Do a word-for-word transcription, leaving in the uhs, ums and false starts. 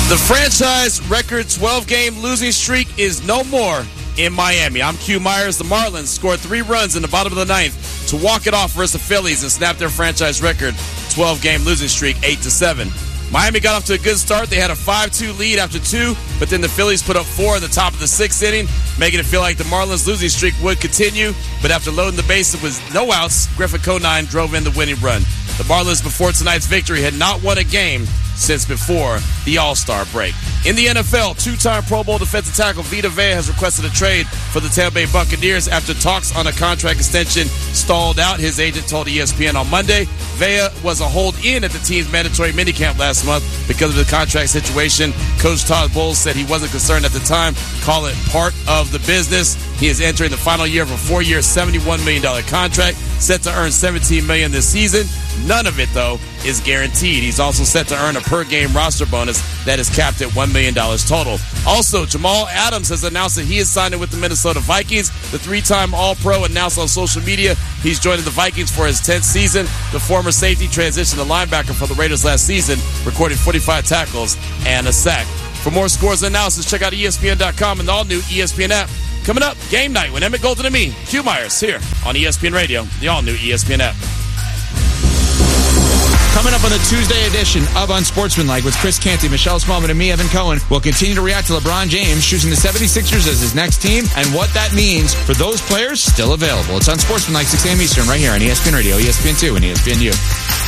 The franchise record twelve-game losing streak is no more in Miami. I'm Q Myers. The Marlins scored three runs in the bottom of the ninth to walk it off versus the Phillies and snap their franchise record twelve-game losing streak eight to seven. Miami got off to a good start. They had a five two lead after two, but then the Phillies put up four in the top of the sixth inning, making it feel like the Marlins' losing streak would continue. But after loading the bases with no outs, Griffin Conine drove in the winning run. The Marlins, before tonight's victory, had not won a game since before the All-Star break. In the N F L, two-time Pro Bowl defensive tackle Vita Vea has requested a trade for the Tampa Bay Buccaneers after talks on a contract extension stalled out. His agent told E S P N on Monday Vea was a hold-in at the team's mandatory minicamp last month because of the contract situation. Coach Todd Bowles said he wasn't concerned at the time. Call it part of the business. He is entering the final year of a four-year, seventy-one million dollars contract, set to earn seventeen million dollars this season. None of it, though, is guaranteed. He's also set to earn a per-game roster bonus that is capped at one million dollars total. Also, Jamal Adams has announced that he is signing with the Minnesota Vikings. The three-time All-Pro announced on social media he's joining the Vikings for his tenth season. The former safety transitioned to linebacker for the Raiders last season, recording forty-five tackles and a sack. For more scores and analysis, check out E S P N dot com and the all-new E S P N app. Coming up, game night with Emmett Golden and me, Q Myers, here on E S P N Radio, the all-new E S P N app. Coming up on the Tuesday edition of Unsportsmanlike with Chris Canty, Michelle Smallman, and me, Evan Cohen, we'll continue to react to LeBron James choosing the seventy-sixers as his next team and what that means for those players still available. It's Unsportsmanlike, six a.m. Eastern, right here on E S P N Radio, E S P N two, and E S P N U.